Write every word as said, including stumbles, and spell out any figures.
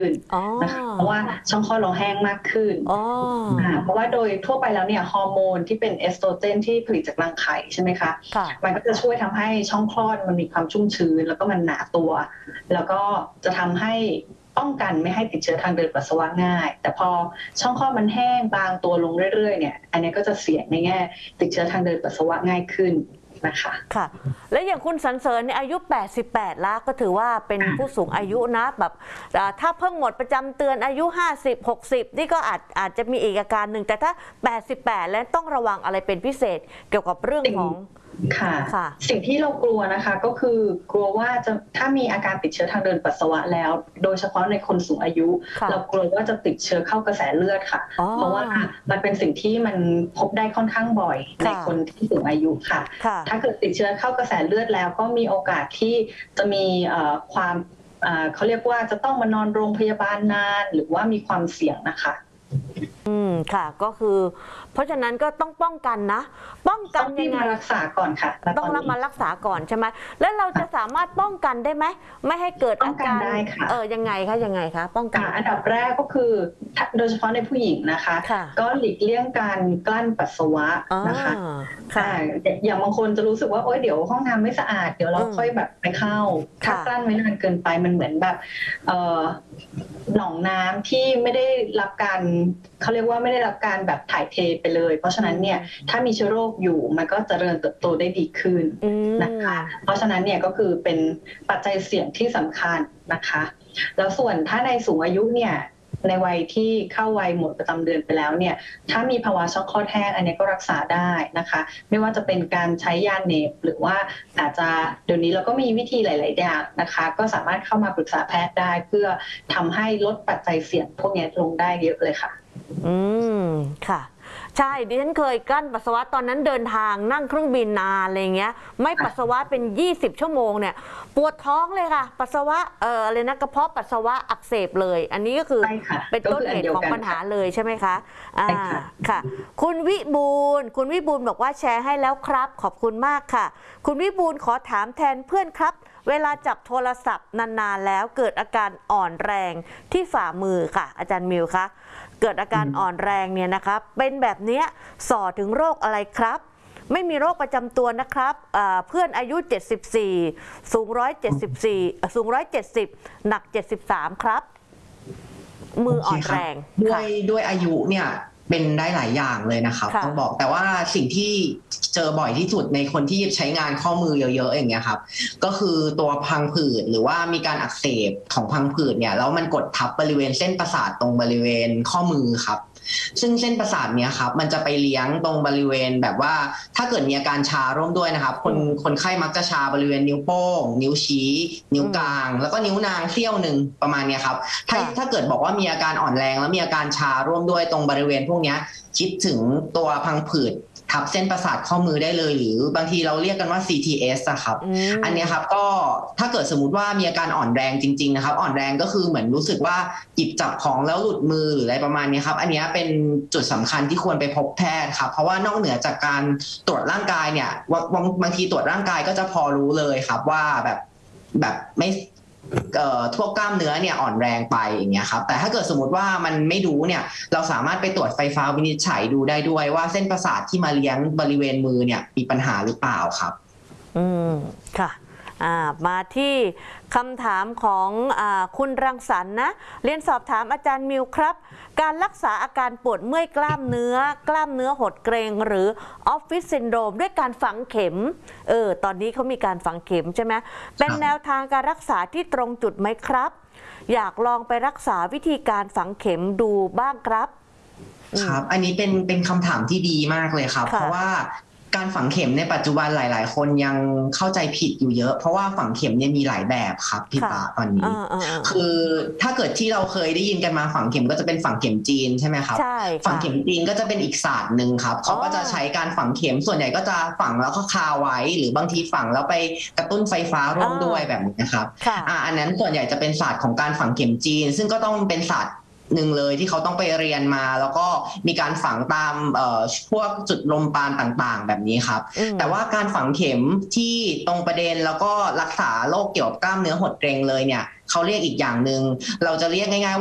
นะคะเพราะว่าช่องคลอดเราแห้งมากขึ้นเพราะว่าโดยทั่วไปแล้วเนี่ยฮอร์โมนที่เป็นเอสโตรเจนที่ผลิตจากรังไข่ใช่ไหมคะมันก็จะช่วยทำให้ช่องคลอดมันมีความชุ่มชื้นแล้วก็มันหนาตัวแล้วก็จะทำให้ป้องกันไม่ให้ติดเชื้อทางเดินปัสสาวะง่ายแต่พอช่องคลอดมันแห้งบางตัวลงเรื่อยๆเนี่ยอันนี้ก็จะเสี่ยงในแง่ติดเชื้อทางเดินปัสสาวะง่ายขึ้นนะคะค่ะและอย่างคุณสรรเสริญในอายุแปดสิบแปดแล้วก็ถือว่าเป็นผู้สูงอายุนะแบบถ้าเพิ่งหมดประจำเตือนอายุห้าสิบ หกสิบนี่ก็อาจอาจจะมีอีกอาการหนึ่งแต่ถ้าแปดสิบแปดแล้วต้องระวังอะไรเป็นพิเศษเกี่ยวกับเรื่องของค่ะสิ่งที่เรากลัวนะคะก็คือกลัวว่าจะถ้ามีอาการติดเชื้อทางเดินปัสสาวะแล้วโดยเฉพาะในคนสูงอายุเรากลัวว่าจะติดเชื้อเข้ากระแสเลือดค่ะเพราะว่ามันเป็นสิ่งที่มันพบได้ค่อนข้างบ่อยในคนที่สูงอายุค่ะถ้าเกิดติดเชื้อเข้ากระแสเลือดแล้วก็มีโอกาสที่จะมีความเขาเรียกว่าจะต้องมานอนโรงพยาบาลนานหรือว่ามีความเสี่ยงนะคะอืมค่ะก็คือเพราะฉะนั้นก็ต้องป้องกันนะป้องกันยังไงรักษาก่อนค่ะต้องรับมารักษาก่อนใช่ไหมแล้วเราจะสามารถป้องกันได้ไหมไม่ให้เกิดอาการเออยังไงคะยังไงคะป้องกันอันดับแรกก็คือโดยเฉพาะในผู้หญิงนะคะก็หลีกเลี่ยงการกลั้นปัสสาวะนะคะอย่างบางคนจะรู้สึกว่าโอ๊ยเดี๋ยวห้องน้ำไม่สะอาดเดี๋ยวเราค่อยแบบไปเข้าถ้ากลั้นไว้นานเกินไปมันเหมือนแบบหนองน้ำที่ไม่ได้รับการเขาเรียกว่าไม่ได้รับการแบบถ่ายเทไปเลยเพราะฉะนั้นเนี่ยถ้ามีเชื้อโรคอยู่มันก็เจริญเติบโตได้ดีขึ้นนะคะเพราะฉะนั้นเนี่ยก็คือเป็นปัจจัยเสี่ยงที่สำคัญนะคะแล้วส่วนถ้าในสูงอายุเนี่ยในวัยที่เข้าวัยหมดประจำเดือนไปแล้วเนี่ยถ้ามีภาวะช่องคลอดแห้งอันนี้ก็รักษาได้นะคะไม่ว่าจะเป็นการใช้ยาเนปหรือว่าอาจจะเดี๋ยวนี้เราก็มีวิธีหลายๆอย่างนะคะก็สามารถเข้ามาปรึกษาแพทย์ได้เพื่อทำให้ลดปัจจัยเสี่ยงพวกนี้ลงได้เยอะเลยค่ะอืมค่ะใช่ดิฉันเคยกลั้นปัสสาวะตอนนั้นเดินทางนั่งเครื่องบินนานอะไรเงี้ยไม่ปัสสาวะเป็นยี่สิบชั่วโมงเนี่ยปวดท้องเลยค่ะปัสสาวะเอ่ออะไรนะกระเพาะปัสสาวะอักเสบเลยอันนี้ก็คือเป็นต้นเหตุของปัญหาเลยใช่ไหมคะอ่าค่ะคุณวิบูลย์คุณวิบูลย์บอกว่าแชร์ให้แล้วครับขอบคุณมากค่ะคุณวิบูลย์ขอถามแทนเพื่อนครับเวลาจับโทรศัพท์นานๆแล้วเกิดอาการอ่อนแรงที่ฝ่ามือค่ะอาจารย์มิวคะเกิดอาการอ่อนแรงเนี่ยนะครับเป็นแบบนี้ส่อถึงโรคอะไรครับไม่มีโรคประจำตัวนะครับเพื่อนอายุเจ็ดสิบสี่สูงหนึ่งร้อยเจ็ดสิบสี่สูงหนึ่งร้อยเจ็ดสิบหนักเจ็ดสิบสามครับมืออ่อนแรงด้วยด้วยอายุเนี่ยเป็นได้หลายอย่างเลยนะครับต้องบอกแต่ว่าสิ่งที่เจอบ่อยที่สุดในคนที่ใช้งานข้อมือเยอะๆอย่างเงี้ยครับก็คือตัวพังผืดหรือว่ามีการอักเสบของพังผืดเนี่ยแล้วมันกดทับบริเวณเส้นประสาทตรงบริเวณข้อมือครับซึ่งเส้นประสาทเนี้ยครับมันจะไปเลี้ยงตรงบริเวณแบบว่าถ้าเกิดมีอาการชาร่วมด้วยนะครับคนคนไข้มักจะชาบริเวณนิ้วโป้งนิ้วชี้นิ้วกลางแล้วก็นิ้วนางเสี้ยวหนึ่งประมาณเนี้ยครับถ้าถ้าเกิดบอกว่ามีอาการอ่อนแรงแล้วมีอาการชาร่วมด้วยตรงบริเวณพวกนี้คิดถึงตัวพังผืดทับเส้นประสาทข้อมือได้เลยหรือบางทีเราเรียกกันว่า ซี ที เอส อะครับ อ, อันนี้ครับก็ถ้าเกิดสมมุติว่ามีอาการอ่อนแรงจริงๆนะครับอ่อนแรงก็คือเหมือนรู้สึกว่าหยิบจับของแล้วหลุดมือหรืออะไรประมาณนี้ครับอันนี้เป็นจุดสำคัญที่ควรไปพบแพทย์ครับเพราะว่านอกเหนือจากการตรวจร่างกายเนี่ยบางบางทีตรวจร่างกายก็จะพอรู้เลยครับว่าแบบแบบไม่ทั่วกล้ามเนื้อเนี่ยอ่อนแรงไปอย่างเงี้ยครับแต่ถ้าเกิดสมมติว่ามันไม่รู้เนี่ยเราสามารถไปตรวจไฟฟ้าวินิจฉัยดูได้ด้วยว่าเส้นประสาทที่มาเลี้ยงบริเวณมือเนี่ยมีปัญหาหรือเปล่าครับอืมค่ะอ่ามาที่คำถามของอ่าคุณรังสรรค์นะเรียนสอบถามอาจารย์มิวครับการรักษาอาการปวดเมื่อยกล้ามเนื้อกล้ามเนื้อหดเกร็งหรือออฟฟิศซินโดรมด้วยการฝังเข็มเออตอนนี้เขามีการฝังเข็มใช่ไหมเป็นแนวทางการรักษาที่ตรงจุดไหมครับอยากลองไปรักษาวิธีการฝังเข็มดูบ้างครับครับอันนี้เป็นเป็นคำถามที่ดีมากเลยครับเพราะว่าการฝังเข็มในปัจจุบันหลายๆคนยังเข้าใจผิดอยู่เยอะเพราะว่าฝังเข็มเนี่ยมีหลายแบบครับพี่ปาตอนนี้คือถ้าเกิดที่เราเคยได้ยินกันมาฝังเข็มก็จะเป็นฝังเข็มจีนใช่ไหมครับฝังเข็มจีนก็จะเป็นอีกศาสตร์หนึ่งครับเขาก็จะใช้การฝังเข็มส่วนใหญ่ก็จะฝังแล้วก็คาไว้หรือบางทีฝังแล้วไปกระตุ้นไฟฟ้าร่วมด้วยแบบนี้นะครับอันนั้นส่วนใหญ่จะเป็นศาสตร์ของการฝังเข็มจีนซึ่งก็ต้องเป็นศาสตร์หนึ่งเลยที่เขาต้องไปเรียนมาแล้วก็มีการฝังตามพวกจุดลมปราณต่างๆแบบนี้ครับแต่ว่าการฝังเข็มที่ตรงประเด็นแล้วก็รักษาโรคเกี่ยวกับกล้ามเนื้อหดเกร็งเลยเนี่ยเขาเรียกอีกอย่างหนึ่งเราจะเรียกง่ายๆว่า